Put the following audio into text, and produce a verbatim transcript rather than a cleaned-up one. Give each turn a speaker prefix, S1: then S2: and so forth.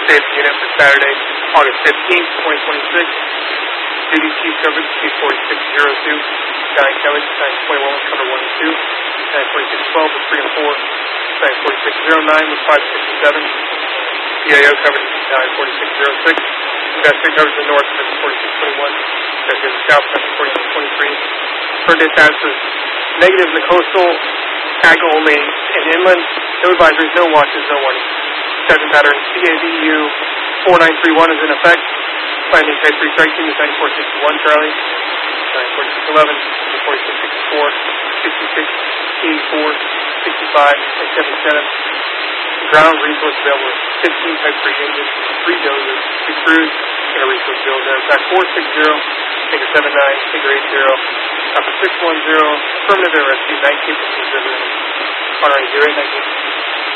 S1: Safety Unit for Saturday, August fifteenth, twenty twenty-six. Duty Chief Coverage, Chief forty-six oh two. Skyline Coverage, nine twenty-one with cover one and two. nine forty-six twelve with three and four. nine forty-six oh nine with five, six, and seven. C A O Coverage, nine forty-six oh six. Investigator Coverage in the north, seven forty-six twenty-one. Investigator south, seven forty-one twenty-three. Current dispatch is negative in the coastal, ag only, and inland. No advisories, no watches, no warnings. Seven pattern C A V U four nine three one is in effect. Finding type three strike team is nine four six one Charlie, nine four six eleven, nine four six sixty-four, sixty-six, eighty-four, sixty-five, and seventy-seven. Ground resource available is fifteen type three engines, three dozers, two crews, and a resource available there. Back four six zero, Figure seven nine, Figure eight zero, Upper six one zero, affirmative air rescue, nineteen fifteen, on our zero eight nineteen.